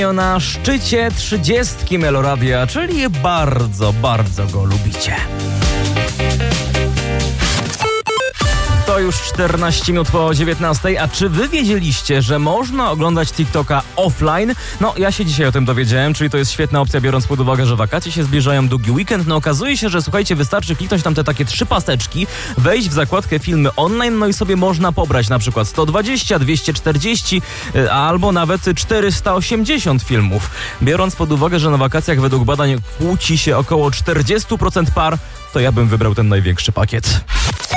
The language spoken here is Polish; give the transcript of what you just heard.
Na szczycie 30 Meloradia, czyli bardzo, bardzo go lubicie. To już 14 minut po 19. A czy wy wiedzieliście, że można oglądać TikToka offline? No, ja się dzisiaj o tym dowiedziałem, czyli to jest świetna opcja, biorąc pod uwagę, że wakacje się zbliżają, długi weekend. No, okazuje się, że słuchajcie, wystarczy kliknąć tam te takie 3 paseczki, wejść w zakładkę filmy online, no i sobie można pobrać na przykład 120, 240 albo nawet 480 filmów. Biorąc pod uwagę, że na wakacjach według badań kłóci się około 40% par, to ja bym wybrał ten największy pakiet.